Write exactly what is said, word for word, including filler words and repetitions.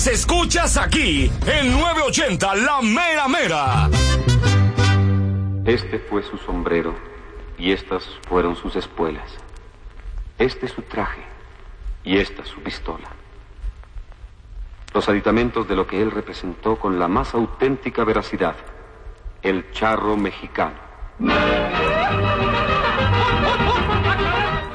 Escuchas aquí en nueve ochenta La Mera Mera. Este fue su sombrero y estas fueron sus espuelas. Este su traje y esta su pistola. Los aditamentos de lo que él representó con la más auténtica veracidad, el charro mexicano.